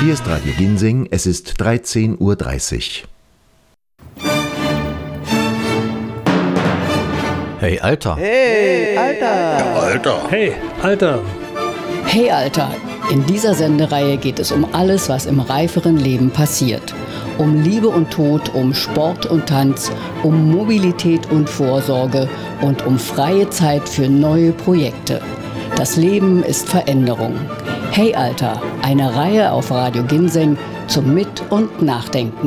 Hier ist Radio Ginseng, es ist 13:30 Uhr. Hey, Alter. Hey, Alter. Ja, Alter. Hey, Alter. Hey, Alter. In dieser Sendereihe geht es um alles, was im reiferen Leben passiert. Um Liebe und Tod, um Sport und Tanz, um Mobilität und Vorsorge und um freie Zeit für neue Projekte. Das Leben ist Veränderung. Hey Alter, eine Reihe auf Radio Ginseng zum Mit- und Nachdenken.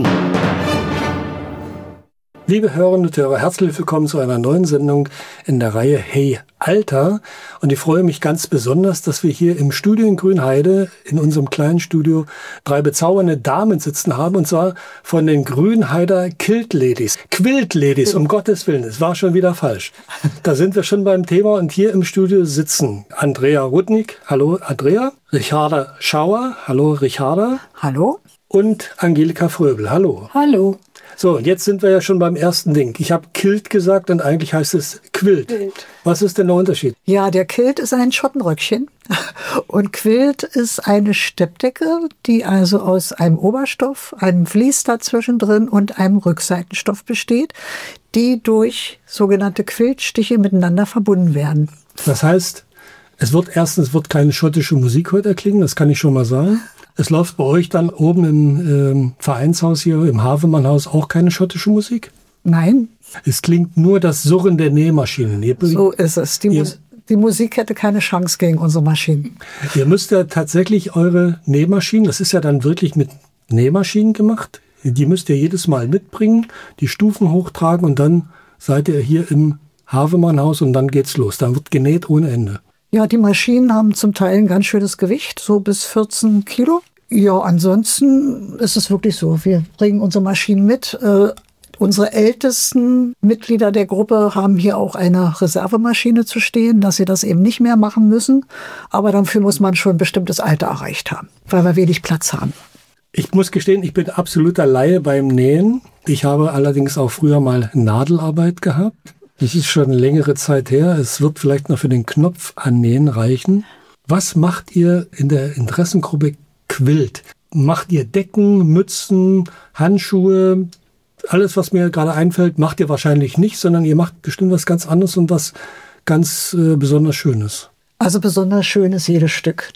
Liebe Hörerinnen und Hörer, herzlich willkommen zu einer neuen Sendung in der Reihe Hey Alter. Und ich freue mich ganz besonders, dass wir hier im Studio in Grünheide, in unserem kleinen Studio, 3 bezaubernde Damen sitzen haben. Und zwar von den Grünheider Quilt Ladies, um Gottes Willen, es war schon wieder falsch. Da sind wir schon beim Thema und hier im Studio sitzen Andrea Rudnick. Hallo Andrea. Richarda Schauer. Hallo Richarda. Hallo. Und Angelika Fröbel. Hallo. Hallo. So, und jetzt sind wir ja schon beim ersten Ding. Ich habe Kilt gesagt und eigentlich heißt es Quilt. Was ist denn der Unterschied? Ja, der Kilt ist ein Schottenröckchen und Quilt ist eine Steppdecke, die also aus einem Oberstoff, einem Vlies dazwischen drin und einem Rückseitenstoff besteht, die durch sogenannte Quiltstiche miteinander verbunden werden. Das heißt, es wird keine schottische Musik heute erklingen, das kann ich schon mal sagen. Es läuft bei euch dann oben im Vereinshaus hier, im Havemann-Haus, auch keine schottische Musik? Nein. Es klingt nur das Surren der Nähmaschinen. So ist es. Die Musik hätte keine Chance gegen unsere Maschinen. Ihr müsst ja tatsächlich eure Nähmaschinen, das ist ja dann wirklich mit Nähmaschinen gemacht, die müsst ihr jedes Mal mitbringen, die Stufen hochtragen und dann seid ihr hier im Havemann-Haus und dann geht's los. Dann wird genäht ohne Ende. Ja, die Maschinen haben zum Teil ein ganz schönes Gewicht, so bis 14 Kilo. Ja, ansonsten ist es wirklich so, wir bringen unsere Maschinen mit. Unsere ältesten Mitglieder der Gruppe haben hier auch eine Reservemaschine zu stehen, dass sie das eben nicht mehr machen müssen. Aber dafür muss man schon ein bestimmtes Alter erreicht haben, weil wir wenig Platz haben. Ich muss gestehen, ich bin absoluter Laie beim Nähen. Ich habe allerdings auch früher mal Nadelarbeit gehabt. Das ist schon eine längere Zeit her. Es wird vielleicht noch für den Knopf annähen reichen. Was macht ihr in der Interessengruppe Quilt? Macht ihr Decken, Mützen, Handschuhe? Alles, was mir gerade einfällt, macht ihr wahrscheinlich nicht, sondern ihr macht bestimmt was ganz anderes und was ganz besonders Schönes. Also besonders schön ist jedes Stück,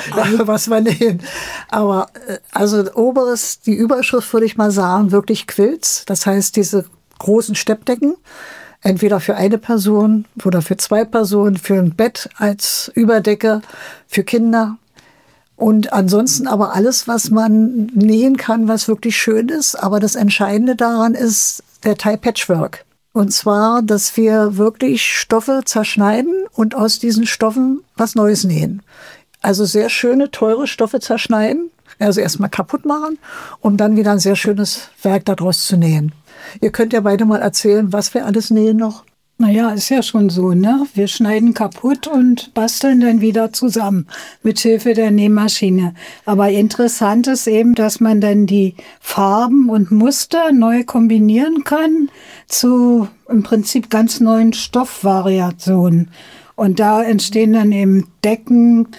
was wir nähen. Aber also die Überschrift würde ich mal sagen, wirklich Quilts. Das heißt, diese großen Steppdecken. Entweder für eine Person oder für 2 Personen, für ein Bett als Überdecke, für Kinder. Und ansonsten aber alles, was man nähen kann, was wirklich schön ist. Aber das Entscheidende daran ist der Tie-Patchwork. Und zwar, dass wir wirklich Stoffe zerschneiden und aus diesen Stoffen was Neues nähen. Also sehr schöne, teure Stoffe zerschneiden, also erstmal kaputt machen, um dann wieder ein sehr schönes Werk daraus zu nähen. Ihr könnt ja beide mal erzählen, was wir alles nähen noch. Naja, ist ja schon so, ne? Wir schneiden kaputt und basteln dann wieder zusammen mit Hilfe der Nähmaschine. Aber interessant ist eben, dass man dann die Farben und Muster neu kombinieren kann zu im Prinzip ganz neuen Stoffvariationen. Und da entstehen dann eben Decken,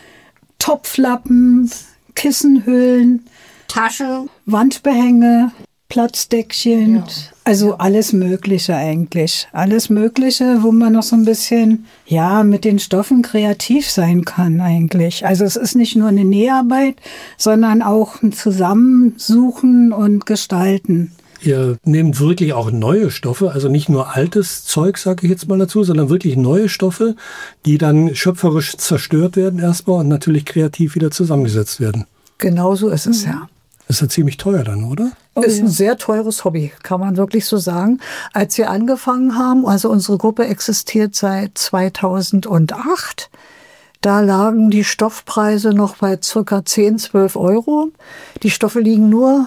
Topflappen, Kissenhüllen, Taschen, Wandbehänge, Platzdeckchen, Ja. Also alles Mögliche eigentlich. Alles Mögliche, wo man noch so ein bisschen, mit den Stoffen kreativ sein kann eigentlich. Also es ist nicht nur eine Näharbeit, sondern auch ein Zusammensuchen und Gestalten. Ihr nehmt wirklich auch neue Stoffe, also nicht nur altes Zeug, sage ich jetzt mal dazu, sondern wirklich neue Stoffe, die dann schöpferisch zerstört werden erstmal und natürlich kreativ wieder zusammengesetzt werden. Genau so ist es, ja. Das ist ja ziemlich teuer dann, oder? Ist ein sehr teures Hobby, kann man wirklich so sagen. Als wir angefangen haben, also unsere Gruppe existiert seit 2008, da lagen die Stoffpreise noch bei ca. 10, 12 Euro. Die Stoffe liegen nur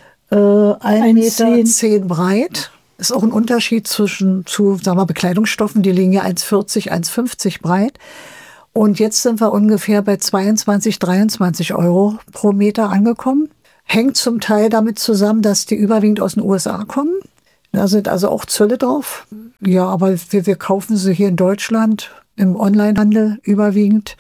1,10 Meter breit. Ist auch ein Unterschied zu Bekleidungsstoffen, die liegen ja 1,40, 1,50 breit. Und jetzt sind wir ungefähr bei 22, 23 Euro pro Meter angekommen. Hängt zum Teil damit zusammen, dass die überwiegend aus den USA kommen. Da sind also auch Zölle drauf. Ja, aber wir kaufen sie hier in Deutschland im Onlinehandel überwiegend.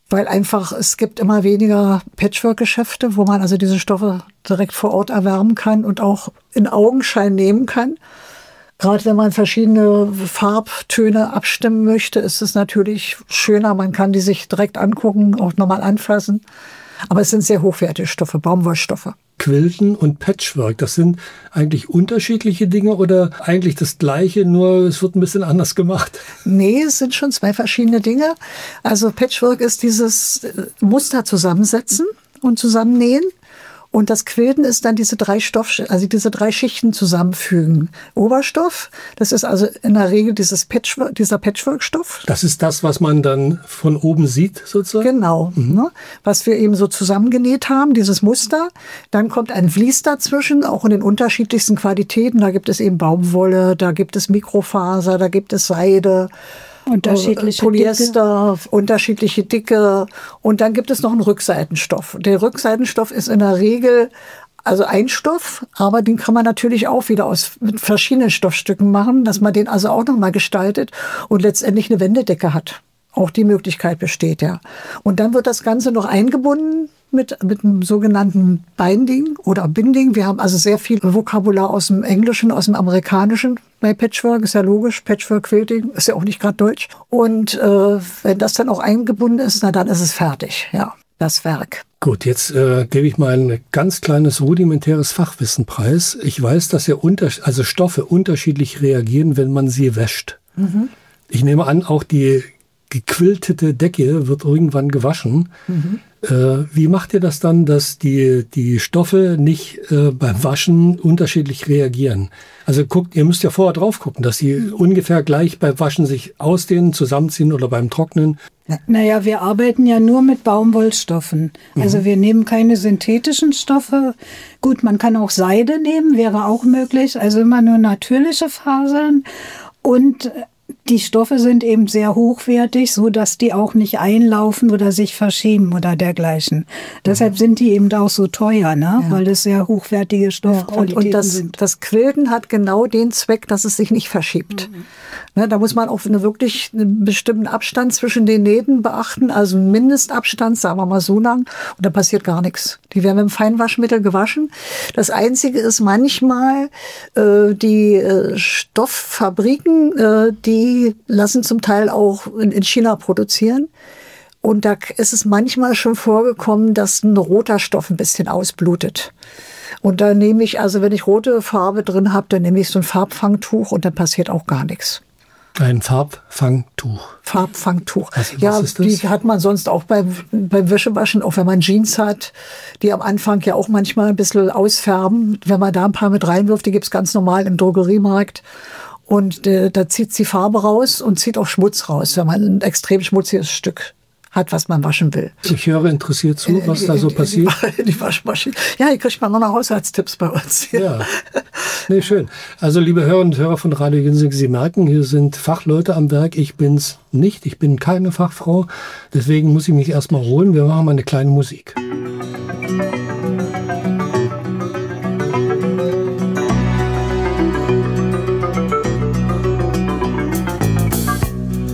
Weil einfach, es gibt immer weniger Patchwork-Geschäfte, wo man also diese Stoffe direkt vor Ort erwärmen kann und auch in Augenschein nehmen kann. Gerade wenn man verschiedene Farbtöne abstimmen möchte, ist es natürlich schöner. Man kann die sich direkt angucken, auch nochmal anfassen. Aber es sind sehr hochwertige Stoffe, Baumwollstoffe. Quilten und Patchwork, das sind eigentlich unterschiedliche Dinge oder eigentlich das Gleiche, nur es wird ein bisschen anders gemacht? Nee, es sind schon zwei verschiedene Dinge. Also Patchwork ist dieses Muster zusammensetzen und zusammennähen. Und das Quilten ist dann diese drei Schichten zusammenfügen. Oberstoff, das ist also in der Regel dieser Patchwork-Stoff. Das ist das, was man dann von oben sieht, sozusagen? Genau, ne? Was wir eben so zusammengenäht haben, dieses Muster. Dann kommt ein Vlies dazwischen, auch in den unterschiedlichsten Qualitäten. Da gibt es eben Baumwolle, da gibt es Mikrofaser, da gibt es Seide. Unterschiedliche Polyester, Dicke. unterschiedliche Dicke. Und dann gibt es noch einen Rückseitenstoff. Der Rückseitenstoff ist in der Regel also ein Stoff, aber den kann man natürlich auch wieder mit verschiedenen Stoffstücken machen, dass man den also auch nochmal gestaltet und letztendlich eine Wendedecke hat. Auch die Möglichkeit besteht, ja. Und dann wird das Ganze noch eingebunden mit einem sogenannten Binding oder Binding. Wir haben also sehr viel Vokabular aus dem Englischen, aus dem Amerikanischen bei Patchwork, ist ja logisch. Patchwork Quilting ist ja auch nicht gerade deutsch. Und wenn das dann auch eingebunden ist, na dann ist es fertig, ja, das Werk. Gut, jetzt gebe ich mal ein ganz kleines rudimentäres Fachwissen preis. Ich weiß, dass ja Stoffe unterschiedlich reagieren, wenn man sie wäscht. Mhm. Ich nehme an, auch die gequiltete Decke wird irgendwann gewaschen. Mhm. Wie macht ihr das dann, dass die Stoffe nicht beim Waschen unterschiedlich reagieren? Also ihr müsst ja vorher drauf gucken, dass sie ungefähr gleich beim Waschen sich ausdehnen, zusammenziehen oder beim Trocknen. Naja, wir arbeiten ja nur mit Baumwollstoffen. Also wir nehmen keine synthetischen Stoffe. Gut, man kann auch Seide nehmen, wäre auch möglich. Also immer nur natürliche Fasern. Und die Stoffe sind eben sehr hochwertig, so dass die auch nicht einlaufen oder sich verschieben oder dergleichen. Deshalb sind die eben auch so teuer, ne? Ja. Weil das sehr hochwertige Stoffqualitäten sind. Das Quilten hat genau den Zweck, dass es sich nicht verschiebt. Mhm. Ne, da muss man auch wirklich einen bestimmten Abstand zwischen den Nähten beachten, also einen Mindestabstand, sagen wir mal so lang, und da passiert gar nichts. Die werden mit dem Feinwaschmittel gewaschen. Das Einzige ist manchmal, die Stofffabriken, die lassen zum Teil auch in China produzieren. Und da ist es manchmal schon vorgekommen, dass ein roter Stoff ein bisschen ausblutet. Und da nehme ich, also wenn ich rote Farbe drin habe, dann nehme ich so ein Farbfangtuch und dann passiert auch gar nichts. Ein Farbfangtuch. Farbfangtuch. Was ja, ist das? Die hat man sonst auch beim Wäschewaschen, auch wenn man Jeans hat, die am Anfang ja auch manchmal ein bisschen ausfärben. Wenn man da ein paar mit reinwirft, die gibt's ganz normal im Drogeriemarkt. Und da zieht die Farbe raus und zieht auch Schmutz raus, wenn man ein extrem schmutziges Stück hat, was man waschen will. Ich höre interessiert zu, was da so passiert. Die Waschmaschine. Ja, hier kriegt man noch Haushaltstipps bei uns. Ja, nee, schön. Also liebe Hörerinnen und Hörer von Radio Ginsing, Sie merken, hier sind Fachleute am Werk. Ich bin's nicht, ich bin keine Fachfrau. Deswegen muss ich mich erstmal holen. Wir machen mal eine kleine Musik.